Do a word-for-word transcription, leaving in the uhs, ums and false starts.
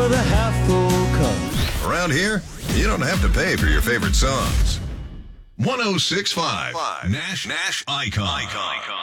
The half full cup. Around here, you don't have to pay for your favorite songs. one oh six point five Nash Nash Icon. Icon.